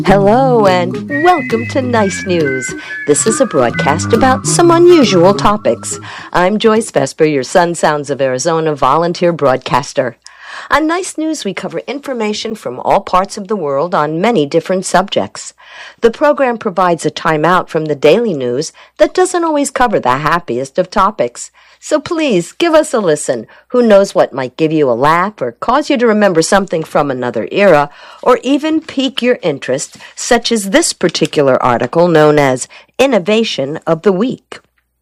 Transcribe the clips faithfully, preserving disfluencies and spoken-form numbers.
Hello and welcome to Nice News. This is a broadcast about some unusual topics. I'm Joyce Vesper, your Sun Sounds of Arizona volunteer broadcaster. On Nice News, we cover information from all parts of the world on many different subjects. The program provides a timeout from the daily news that doesn't always cover the happiest of topics. So please give us a listen. Who knows what might give you a laugh or cause you to remember something from another era, or even pique your interest, such as this particular article known as Innovation of the Week.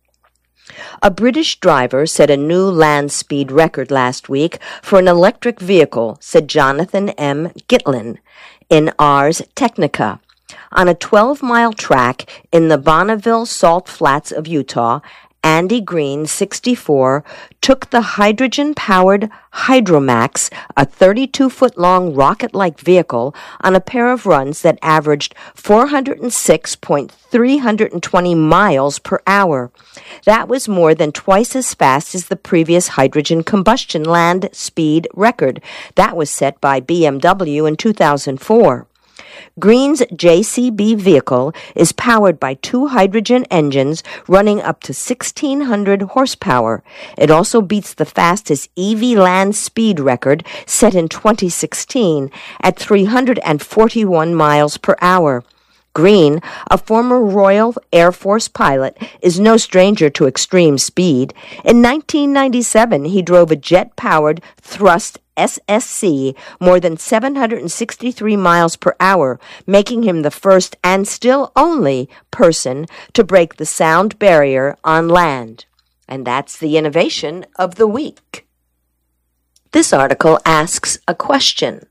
A British driver set a new land speed record last week for an electric vehicle, said Jonathan M. Gitlin in Ars Technica. On a twelve-mile track in the Bonneville Salt Flats of Utah, Andy Green, sixty-four, took the hydrogen-powered Hydromax, a thirty-two-foot-long rocket-like vehicle, on a pair of runs that averaged four hundred six point three two miles per hour. That was more than twice as fast as the previous hydrogen combustion land speed record. That was set by B M W in two thousand four. Green's J C B vehicle is powered by two hydrogen engines running up to sixteen hundred horsepower. It also beats the fastest E V land speed record set in twenty sixteen at three hundred forty-one miles per hour. Green, a former Royal Air Force pilot, is no stranger to extreme speed. In nineteen ninety-seven, he drove a jet-powered thrust S S C more than seven hundred sixty-three miles per hour, making him the first and still only person to break the sound barrier on land. And that's the innovation of the week. This article asks a question.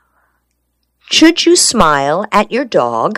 Should you smile at your dog?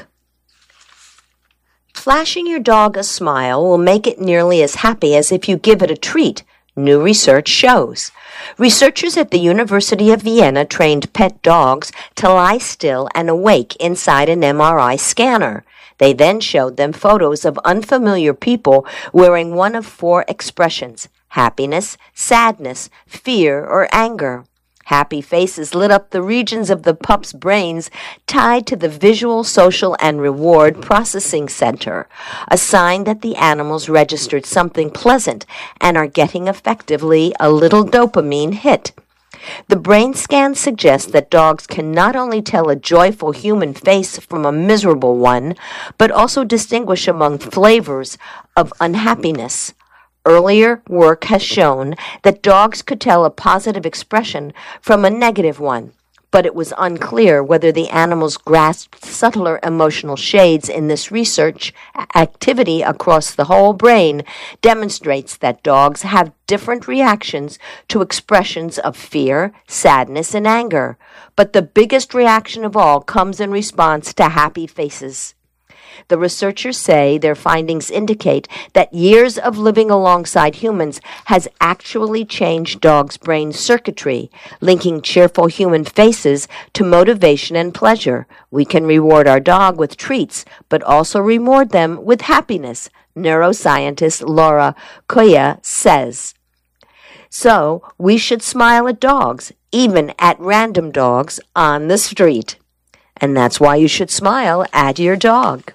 Flashing your dog a smile will make it nearly as happy as if you give it a treat, new research shows. Researchers at the University of Vienna trained pet dogs to lie still and awake inside an M R I scanner. They then showed them photos of unfamiliar people wearing one of four expressions: happiness, sadness, fear, or anger. Happy faces lit up the regions of the pup's brains tied to the visual, social, and reward processing center, a sign that the animals registered something pleasant and are getting effectively a little dopamine hit. The brain scan suggests that dogs can not only tell a joyful human face from a miserable one, but also distinguish among flavors of unhappiness. Earlier work has shown that dogs could tell a positive expression from a negative one, but it was unclear whether the animals grasped subtler emotional shades in this research. Activity across the whole brain demonstrates that dogs have different reactions to expressions of fear, sadness, and anger, but the biggest reaction of all comes in response to happy faces. The researchers say their findings indicate that years of living alongside humans has actually changed dogs' brain circuitry, linking cheerful human faces to motivation and pleasure. We can reward our dog with treats, but also reward them with happiness, neuroscientist Laura Koya says. So, we should smile at dogs, even at random dogs on the street. And that's why you should smile at your dog.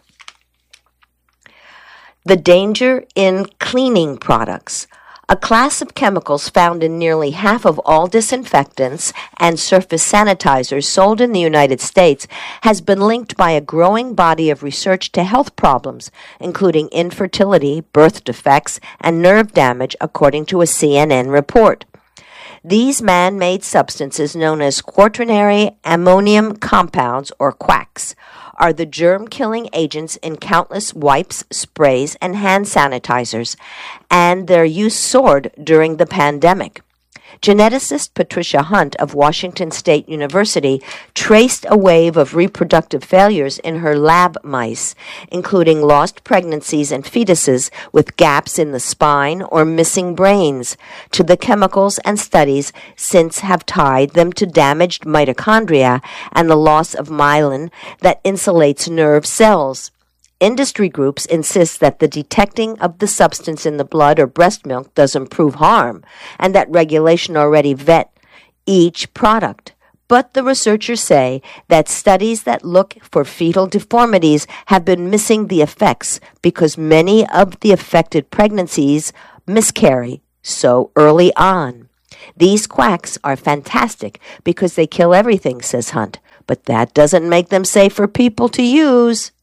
The danger in cleaning products. A class of chemicals found in nearly half of all disinfectants and surface sanitizers sold in the United States has been linked by a growing body of research to health problems, including infertility, birth defects, and nerve damage, according to a C N N report. These man-made substances, known as quaternary ammonium compounds, or quacks, are the germ-killing agents in countless wipes, sprays, and hand sanitizers, and their use soared during the pandemic. Geneticist Patricia Hunt of Washington State University traced a wave of reproductive failures in her lab mice, including lost pregnancies and fetuses with gaps in the spine or missing brains, to the chemicals and studies since have tied them to damaged mitochondria and the loss of myelin that insulates nerve cells. Industry groups insist that the detecting of the substance in the blood or breast milk doesn't prove harm, and that regulation already vet each product. But the researchers say that studies that look for fetal deformities have been missing the effects because many of the affected pregnancies miscarry so early on. These quacks are fantastic because they kill everything, says Hunt, but that doesn't make them safe for people to use.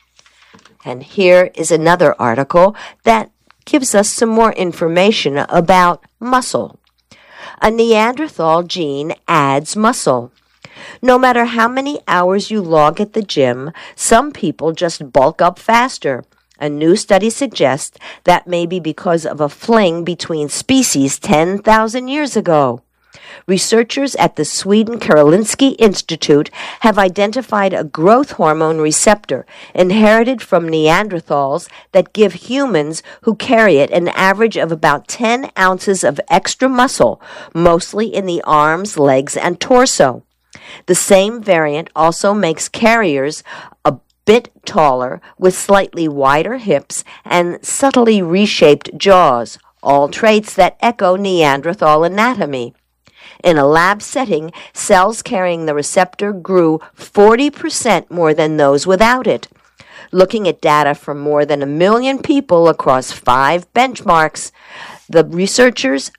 And here is another article that gives us some more information about muscle. A Neanderthal gene adds muscle. No matter how many hours you log at the gym, some people just bulk up faster. A new study suggests that may be because of a fling between species ten thousand years ago. Researchers at the Sweden Karolinska Institute have identified a growth hormone receptor inherited from Neanderthals that give humans who carry it an average of about ten ounces of extra muscle, mostly in the arms, legs, and torso. The same variant also makes carriers a bit taller with slightly wider hips and subtly reshaped jaws, all traits that echo Neanderthal anatomy. In a lab setting, cells carrying the receptor grew forty percent more than those without it. Looking at data from more than a million people across five benchmarks, the researchers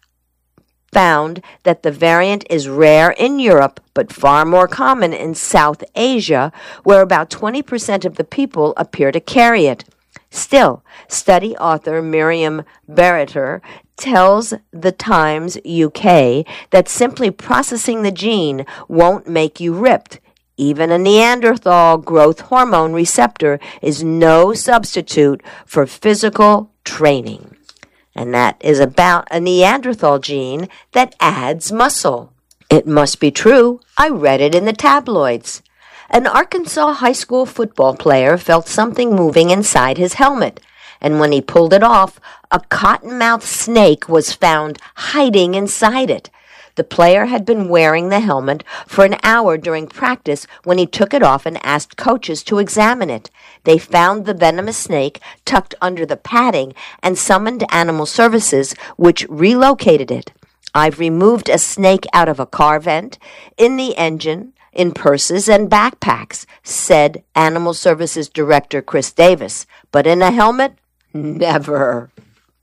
found that the variant is rare in Europe but far more common in South Asia, where about twenty percent of the people appear to carry it. Still, study author Miriam Barretter tells The Times U K that simply processing the gene won't make you ripped. Even a Neanderthal growth hormone receptor is no substitute for physical training. And that is about a Neanderthal gene that adds muscle. It must be true. I read it in the tabloids. An Arkansas high school football player felt something moving inside his helmet, and when he pulled it off, a cottonmouth snake was found hiding inside it. The player had been wearing the helmet for an hour during practice when he took it off and asked coaches to examine it. They found the venomous snake tucked under the padding and summoned Animal Services, which relocated it. I've removed a snake out of a car vent, in the engine, in purses and backpacks, said Animal Services Director Chris Davis. But in a helmet? Never.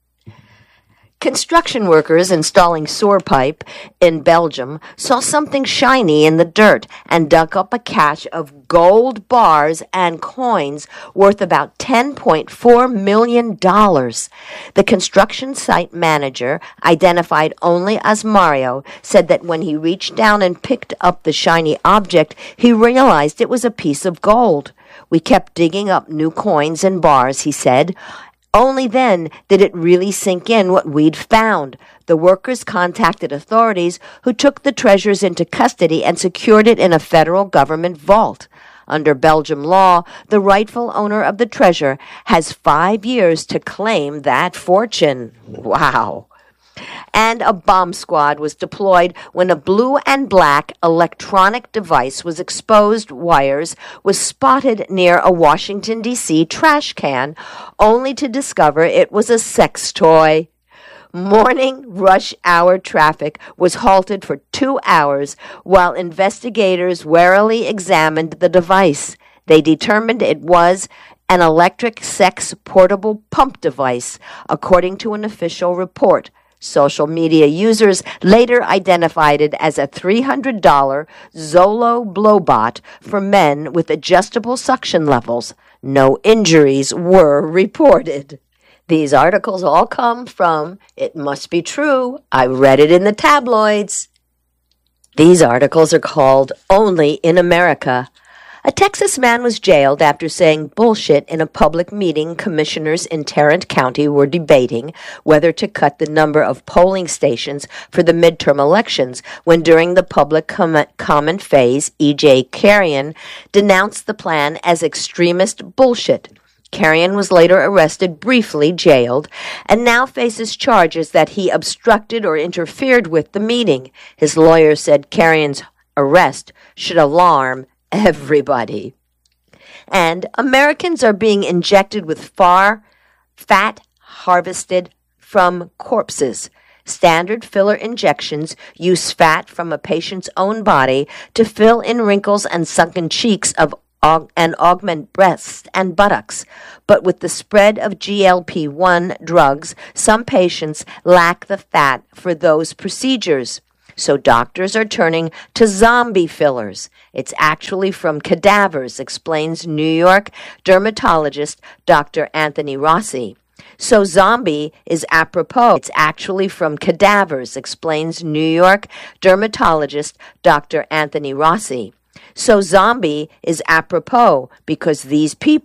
Construction workers installing sewer pipe in Belgium saw something shiny in the dirt and dug up a cache of gold bars and coins worth about ten point four million dollars. The construction site manager, identified only as Mario, said that when he reached down and picked up the shiny object, he realized it was a piece of gold. We kept digging up new coins and bars, he said. Only then did it really sink in what we'd found. The workers contacted authorities who took the treasures into custody and secured it in a federal government vault. Under Belgium law, the rightful owner of the treasure has five years to claim that fortune. Wow. And a bomb squad was deployed when a blue and black electronic device was exposed wires was spotted near a Washington, D C trash can, only to discover it was a sex toy. Morning rush hour traffic was halted for two hours while investigators warily examined the device. They determined it was an electric sex portable pump device, according to an official report. Social media users later identified it as a three hundred dollars Zolo Blowbot for men with adjustable suction levels. No injuries were reported. These articles all come from It Must Be True. I read it in the tabloids. These articles are called Only in America. A Texas man was jailed after saying bullshit in a public meeting. Commissioners in Tarrant County were debating whether to cut the number of polling stations for the midterm elections when during the public com- comment phase, E J Carrion denounced the plan as extremist bullshit. Carrion was later arrested, briefly jailed, and now faces charges that he obstructed or interfered with the meeting. His lawyer said Carrion's arrest should alarm everybody. And Americans are being injected with far fat harvested from corpses. Standard filler injections use fat from a patient's own body to fill in wrinkles and sunken cheeks of aug- and augment breasts and buttocks. But with the spread of G L P one drugs, some patients lack the fat for those procedures. So doctors are turning to zombie fillers. It's actually from cadavers, explains New York dermatologist Doctor Anthony Rossi. So zombie is apropos. It's actually from cadavers, explains New York dermatologist Doctor Anthony Rossi. So zombie is apropos because these people